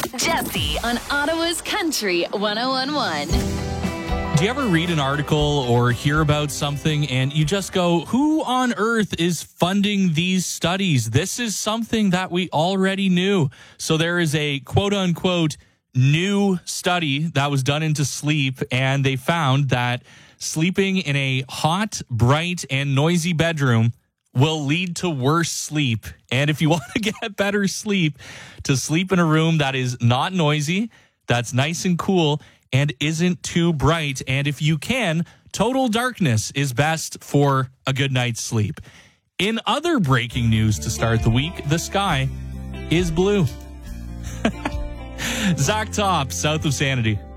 Jesse on Ottawa's Country 101.1. Do you ever read an article or hear about something and you just go, who on earth is funding these studies? This is something that we already knew. So there is a quote unquote new study that was done into sleep, and they found that sleeping in a hot, bright, and noisy bedroom will lead to worse sleep. And if you want to get better sleep, to sleep in a room that is not noisy, that's nice and cool, and isn't too bright. And if you can, total darkness is best for a good night's sleep. In other breaking news to start the week, the sky is blue. Zach Top, south of Sanity.